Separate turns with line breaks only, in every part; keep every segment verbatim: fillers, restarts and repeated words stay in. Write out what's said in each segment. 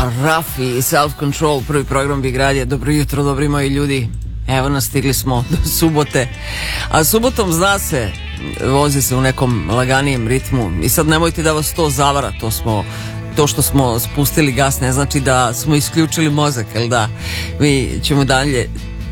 Rafi i Self Control, prvi program Big Radija. Dobro jutro, dobri moji ljudi. Evo nas, stigli smo do subote. A subotom, zna se, vozi se u nekom laganijem ritmu. I sad nemojte da vas to zavara, to smo... To što smo spustili gas ne znači da smo isključili mozak, jel da? Mi ćemo dalje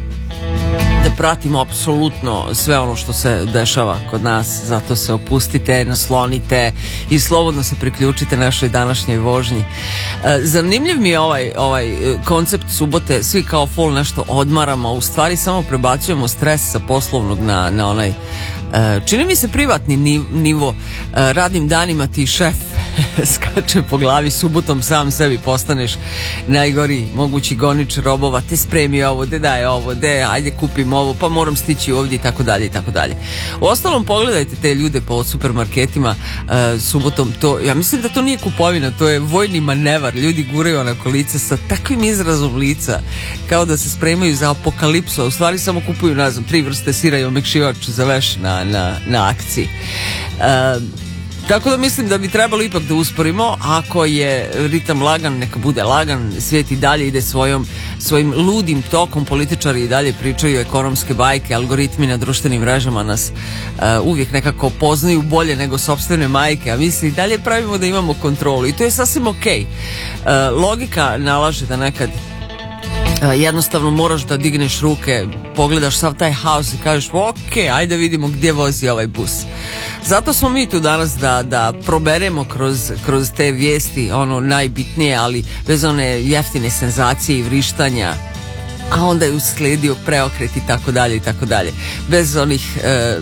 da pratimo apsolutno sve ono što se dešava kod nas, zato se opustite, naslonite i slobodno se priključite našoj današnjoj vožnji. E, zanimljiv mi je ovaj, ovaj koncept subote, svi kao full nešto odmaramo, u stvari samo prebacujemo stres sa poslovnog na, na onaj, e, čini mi se privatni nivo. E, radnim danima ti šef skače po glavi, subotom sam sebi postaneš najgori mogući gonič robova, te spremi ovo, de daj ovo, de ajde kupim ovo, pa moram stići ovdje i tako dalje i tako dalje. Uostalom, pogledajte te ljude po supermarketima uh, subotom, to, ja mislim da to nije kupovina, to je vojni manevar, ljudi guraju onako lice sa takvim izrazom lica kao da se spremaju za apokalipsu, a u stvari samo kupuju, ne znam, tri vrste sira i omekšivač za veš na, na, na akciji. Uh, Tako da mislim da bi trebalo ipak da usporimo. Ako je ritam lagan, neka bude lagan. Svijet i dalje ide svojom, svojim ludim tokom. Političari i dalje pričaju ekonomske bajke. Algoritmi na društvenim mrežama nas uh, uvijek nekako poznaju bolje nego sopstvene majke. A mi se i dalje pravimo da imamo kontrolu. I to je sasvim okej. Uh, logika nalaže da nekad Uh, jednostavno moraš da digneš ruke, pogledaš sav taj haos i kažeš ok, ajde vidimo gdje vozi ovaj bus. Zato smo mi tu danas da, da proberemo kroz, kroz te vijesti ono najbitnije, ali bez one jeftine senzacije i vrištanja, a onda je uslijedio preokret i tako dalje i tako dalje, bez onih uh,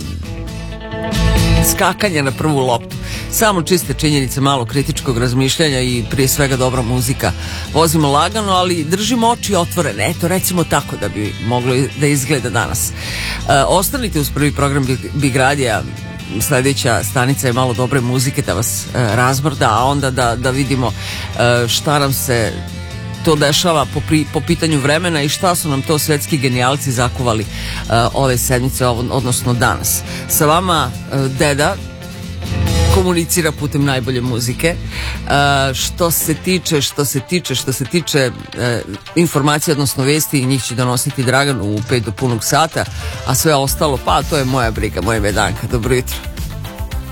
skakanja na prvu loptu. Samo čiste činjenice, malo kritičkog razmišljanja i prije svega dobra muzika. Vozimo lagano, ali držimo oči otvorene. Eto, recimo tako da bi moglo da izgleda danas. E, ostanite uz prvi program Big Radija. Sljedeća stanica je malo dobre muzike da vas e, razbrda, a onda da, da vidimo e, šta nam se to dešava po, pri, po pitanju vremena i šta su nam to svetski genijalci zakuvali uh, ove sedmice, odnosno danas. Sa vama uh, Deda komunicira putem najbolje muzike. Uh, što se tiče, što se tiče, što se tiče uh, informacije, odnosno vesti, njih će donositi Dragan u pet do punog sata, a sve ostalo, pa to je moja briga, moja medanka. Dobro jutro.